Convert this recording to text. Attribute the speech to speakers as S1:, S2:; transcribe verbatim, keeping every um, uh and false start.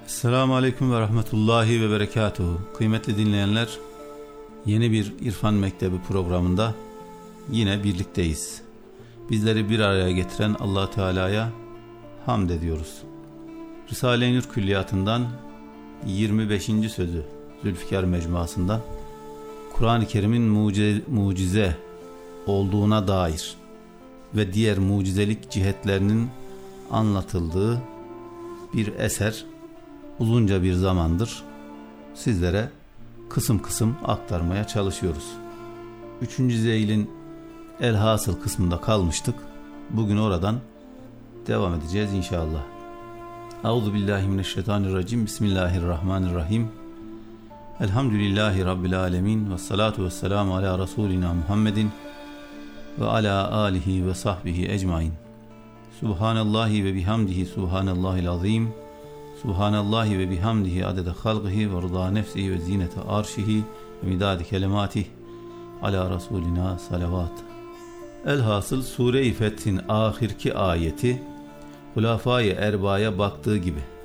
S1: Esselamu Aleyküm ve Rahmetullahi ve Berekatuhu. Kıymetli dinleyenler, yeni bir İrfan Mektebi programında yine birlikteyiz. Bizleri bir araya getiren Allah Teala'ya hamd ediyoruz. Risale-i Nur Külliyatı'ndan yirmi beşinci sözü Zülfikar Mecmuası'nda Kur'an-ı Kerim'in mucize, mucize olduğuna dair ve diğer mucizelik cihetlerinin anlatıldığı bir eser uzunca bir zamandır sizlere kısım kısım aktarmaya çalışıyoruz. Üçüncü zeylin elhasıl kısmında kalmıştık. Bugün oradan devam edeceğiz inşallah. Euzubillahimineşşeytanirracim. Bismillahirrahmanirrahim. Elhamdülillahi Rabbil alemin. Ve salatu ve selamu ala Resulina Muhammedin ve ala alihi ve sahbihi ecmain. Subhanallahi ve bihamdihi subhanallahil azim. Subhanallahi ve bihamdihi adede halqihi ve rıza nefsihi ve zinete arşihi ve midadi kelimatih ala Resulina salavat. Elhasıl Sure-i Feth'in ahirki ayeti Hulafai Erba'ya baktığı gibi